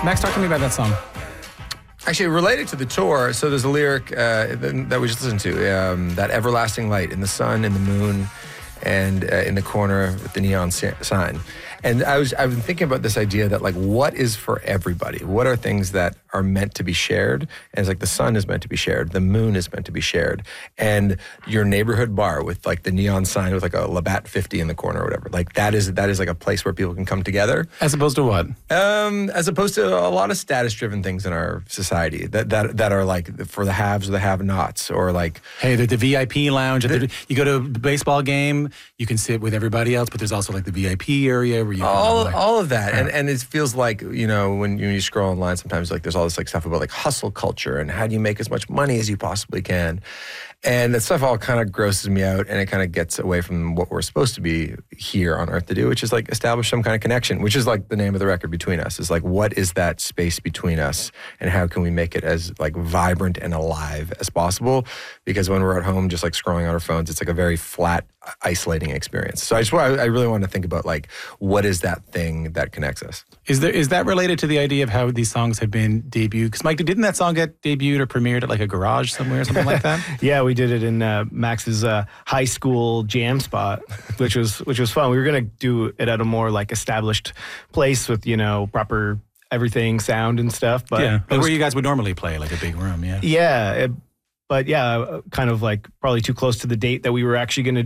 Max, talk to me about that song. Actually, related to the tour, so there's a lyric that we just listened to, that everlasting light in the sun, in the moon, and in the corner with the neon sign. And I've been thinking about this idea that, like, what is for everybody? What are things that are meant to be shared? And it's like the sun is meant to be shared, the moon is meant to be shared, and your neighborhood bar with like the neon sign with like a Labatt 50 in the corner or whatever. Like that is like a place where people can come together. As opposed to what? As opposed to a lot of status-driven things in our society that are like for the haves or the have-nots, or like, hey, the VIP lounge. You go to a baseball game, you can sit with everybody else, but there's also like the VIP area where you all of that. Yeah. And it feels like, you know, when you scroll online sometimes, like there's all this like stuff about like hustle culture and how do you make as much money as you possibly can. And that stuff all kind of grosses me out, and it kind of gets away from what we're supposed to be here on Earth to do, which is like establish some kind of connection, which is like the name of the record, Between Us. Is like, what is that space between us, and how can we make it as like vibrant and alive as possible? Because when we're at home just like scrolling on our phones, it's like a very flat, isolating experience. So I really want to think about like, what is that thing that connects us? Is that related to the idea of how these songs have been debuted? Because Mike, didn't that song get debuted or premiered at like a garage somewhere or something like that? Yeah, we did it in Max's high school jam spot, which was fun. We were gonna do it at a more like established place with, you know, proper everything, sound and stuff. But yeah, where you guys would normally play, like a big room. Yeah. Yeah, but yeah, kind of like probably too close to the date that we were actually gonna